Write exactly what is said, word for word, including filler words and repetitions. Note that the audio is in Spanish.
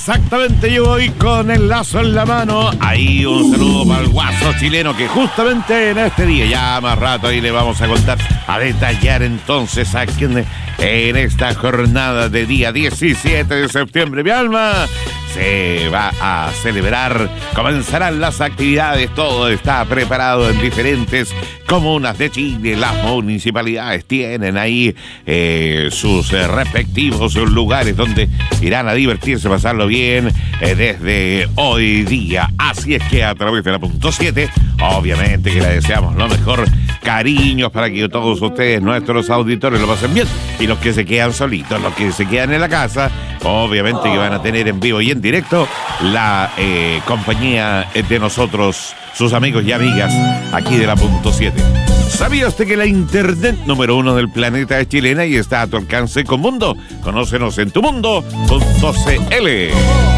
Exactamente, yo voy con el lazo en la mano. Ahí un saludo para el guaso chileno que justamente en este día, ya más rato ahí le vamos a contar, a detallar entonces a quien en esta jornada de día diecisiete de septiembre, mi alma, se va a celebrar, comenzarán las actividades, todo está preparado en diferentes comunas de Chile, las municipalidades tienen ahí eh, sus eh, respectivos lugares donde irán a divertirse, pasarlo bien eh, desde hoy día. Así es que a través de la punto siete, obviamente que le deseamos lo mejor, cariños para que todos ustedes, nuestros auditores, lo pasen bien, y los que se quedan solitos, los que se quedan en la casa, obviamente que van a tener en vivo y en directo la eh, compañía de nosotros, sus amigos y amigas aquí de la punto siete. ¿Sabía usted que la internet número uno del planeta es chilena y está a tu alcance con Mundo? Conócenos en tu mundo punto c l.